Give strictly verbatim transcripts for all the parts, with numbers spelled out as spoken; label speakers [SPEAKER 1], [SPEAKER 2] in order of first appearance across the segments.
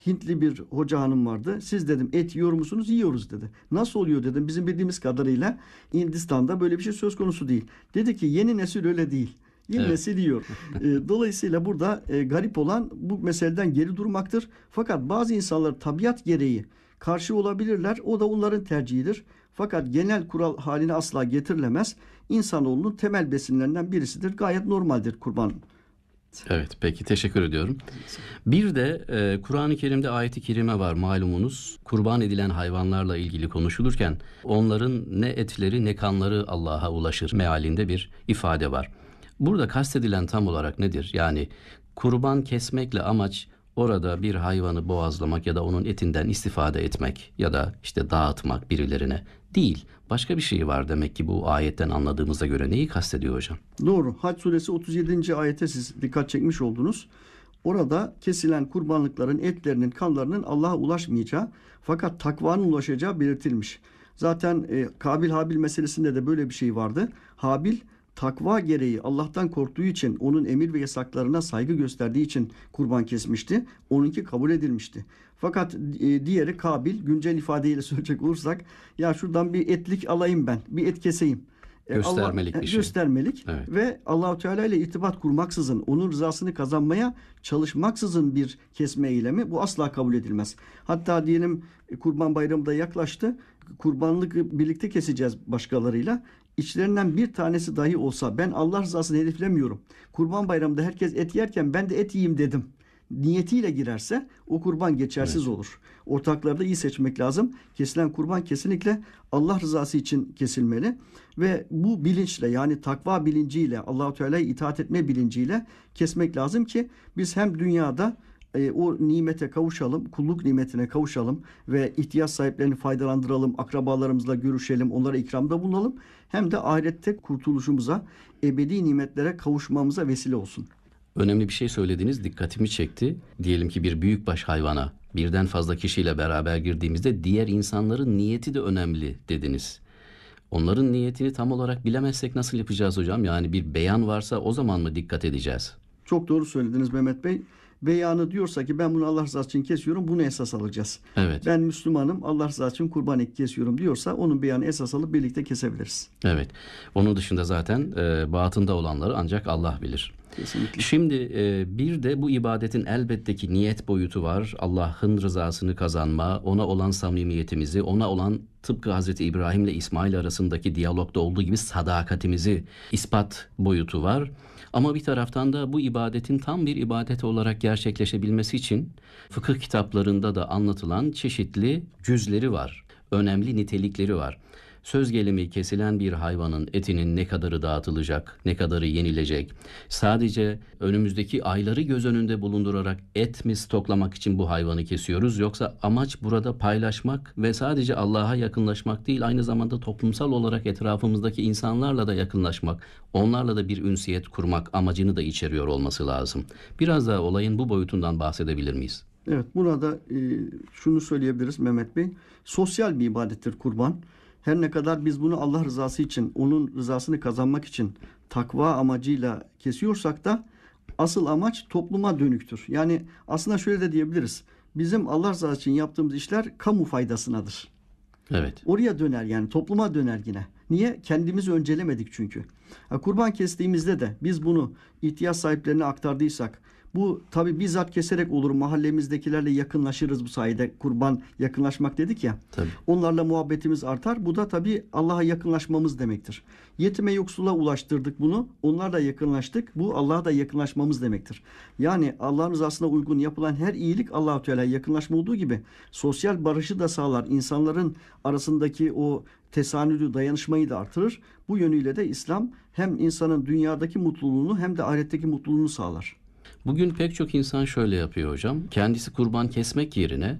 [SPEAKER 1] Hintli bir hoca hanım vardı. Siz dedim et yiyor musunuz? Yiyoruz dedi. Nasıl oluyor dedim. Bizim bildiğimiz kadarıyla Hindistan'da böyle bir şey söz konusu değil. Dedi ki yeni nesil öyle değil. Yeni
[SPEAKER 2] Evet.
[SPEAKER 1] nesil yiyor. E, dolayısıyla burada e, garip olan bu meseleden geri durmaktır. Fakat bazı insanlar tabiat gereği karşı olabilirler. O da onların tercihidir. Fakat genel kural haline asla getirilemez. İnsanoğlunun temel besinlerinden birisidir. Gayet normaldir kurban.
[SPEAKER 2] Evet, peki teşekkür ediyorum. Bir de e, Kur'an-ı Kerim'de ayet-i kerime var malumunuz. Kurban edilen hayvanlarla ilgili konuşulurken onların ne etleri ne kanları Allah'a ulaşır mealinde bir ifade var. Burada kastedilen tam olarak nedir? Yani kurban kesmekle amaç orada bir hayvanı boğazlamak ya da onun etinden istifade etmek ya da işte dağıtmak birilerine değil. Başka bir şey var demek ki bu ayetten anladığımıza göre. Neyi kastediyor hocam?
[SPEAKER 1] Doğru. Hac suresi otuz yedinci ayete siz dikkat çekmiş oldunuz. Orada kesilen kurbanlıkların etlerinin, kanlarının Allah'a ulaşmayacağı fakat takvanın ulaşacağı belirtilmiş. Zaten e, Kabil-Habil meselesinde de böyle bir şey vardı. Habil takva gereği Allah'tan korktuğu için, onun emir ve yasaklarına saygı gösterdiği için kurban kesmişti. Onunki kabul edilmişti. Fakat e, diğeri Kabil, güncel ifadeyle söyleyecek olursak, ya şuradan bir etlik alayım ben, bir et keseyim. E,
[SPEAKER 2] Göstermelik
[SPEAKER 1] Allah,
[SPEAKER 2] bir şey.
[SPEAKER 1] Göstermelik
[SPEAKER 2] Evet.
[SPEAKER 1] ve Allahu Teala ile irtibat kurmaksızın, onun rızasını kazanmaya çalışmaksızın bir kesme eylemi, bu asla kabul edilmez. Hatta diyelim Kurban Bayramı da yaklaştı. Kurbanlık birlikte keseceğiz başkalarıyla. İçlerinden bir tanesi dahi olsa ben Allah rızasını hedeflemiyorum. Kurban Bayramı'nda herkes et yerken ben de et yiyeyim dedim niyetiyle girerse o kurban geçersiz
[SPEAKER 2] Evet.
[SPEAKER 1] olur. Ortakları da iyi seçmek lazım. Kesilen kurban kesinlikle Allah rızası için kesilmeli ve bu bilinçle, yani takva bilinciyle, Allahu Teala'ya itaat etme bilinciyle kesmek lazım ki biz hem dünyada e, o nimete kavuşalım, kulluk nimetine kavuşalım ve ihtiyaç sahiplerini faydalandıralım, akrabalarımızla görüşelim, onlara ikramda bulunalım. Hem de ahirette kurtuluşumuza, ebedi nimetlere kavuşmamıza vesile olsun.
[SPEAKER 2] Önemli bir şey söylediğiniz dikkatimi çekti. Diyelim ki bir büyükbaş hayvana birden fazla kişiyle beraber girdiğimizde diğer insanların niyeti de önemli dediniz. Onların niyetini tam olarak bilemezsek nasıl yapacağız hocam? Yani bir beyan varsa o zaman mı dikkat edeceğiz?
[SPEAKER 1] Çok doğru söylediniz Mehmet Bey. Beyanı diyorsa ki ben bunu Allah rızası için kesiyorum, bunu esas alacağız.
[SPEAKER 2] Evet.
[SPEAKER 1] Ben Müslümanım, Allah rızası için kurban eti kesiyorum diyorsa onun beyanı esas alıp birlikte kesebiliriz.
[SPEAKER 2] Evet. Onun dışında zaten e, batında olanları ancak Allah bilir.
[SPEAKER 1] Kesinlikle.
[SPEAKER 2] Şimdi e, bir de bu ibadetin elbette ki niyet boyutu var. Allah'ın rızasını kazanma, ona olan samimiyetimizi, ona olan tıpkı Hazreti İbrahim ile İsmail arasındaki diyalogda olduğu gibi sadakatimizi ispat boyutu var. Ama bir taraftan da bu ibadetin tam bir ibadet olarak gerçekleşebilmesi için fıkıh kitaplarında da anlatılan çeşitli cüzleri var. Önemli nitelikleri var. Söz gelimi kesilen bir hayvanın etinin ne kadarı dağıtılacak, ne kadarı yenilecek? Sadece önümüzdeki ayları göz önünde bulundurarak et mi stoklamak için bu hayvanı kesiyoruz? Yoksa amaç burada paylaşmak ve sadece Allah'a yakınlaşmak değil, aynı zamanda toplumsal olarak etrafımızdaki insanlarla da yakınlaşmak, onlarla da bir ünsiyet kurmak amacını da içeriyor olması lazım. Biraz da olayın bu boyutundan bahsedebilir miyiz?
[SPEAKER 1] Evet, burada e, şunu söyleyebiliriz Mehmet Bey. Sosyal bir ibadettir kurban. Her ne kadar biz bunu Allah rızası için, onun rızasını kazanmak için takva amacıyla kesiyorsak da asıl amaç topluma dönüktür. Yani aslında şöyle de diyebiliriz. Bizim Allah rızası için yaptığımız işler kamu faydasınadır.
[SPEAKER 2] Evet.
[SPEAKER 1] Oraya döner, yani topluma döner yine. Niye? Kendimizi öncelemedik çünkü. Ha, kurban kestiğimizde de biz bunu ihtiyaç sahiplerine aktardıysak, bu tabi bizzat keserek olur. Mahallemizdekilerle yakınlaşırız bu sayede. Kurban yakınlaşmak dedik ya.
[SPEAKER 2] Tabii.
[SPEAKER 1] Onlarla muhabbetimiz artar. Bu da tabi Allah'a yakınlaşmamız demektir. Yetime yoksula ulaştırdık bunu. Onlarla yakınlaştık. Bu Allah'a da yakınlaşmamız demektir. Yani Allah'ın rızasına uygun yapılan her iyilik Allah-u Teala'ya yakınlaşma olduğu gibi sosyal barışı da sağlar. İnsanların arasındaki o tesanüdü, dayanışmayı da artırır. Bu yönüyle de İslam hem insanın dünyadaki mutluluğunu hem de ahiretteki mutluluğunu sağlar.
[SPEAKER 2] Bugün pek çok insan şöyle yapıyor hocam. Kendisi kurban kesmek yerine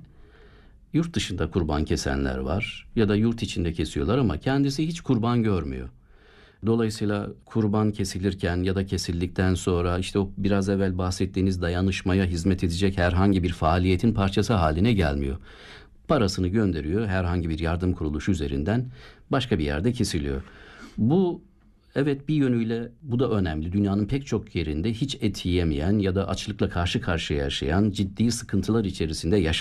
[SPEAKER 2] yurt dışında kurban kesenler var ya da yurt içinde kesiyorlar ama kendisi hiç kurban görmüyor. Dolayısıyla kurban kesilirken ya da kesildikten sonra işte o biraz evvel bahsettiğiniz dayanışmaya hizmet edecek herhangi bir faaliyetin parçası haline gelmiyor. Parasını gönderiyor, herhangi bir yardım kuruluşu üzerinden başka bir yerde kesiliyor. Bu Evet, bir yönüyle bu da önemli. Dünyanın pek çok yerinde hiç et yiyemeyen ya da açlıkla karşı karşıya yaşayan, ciddi sıkıntılar içerisinde yaşayan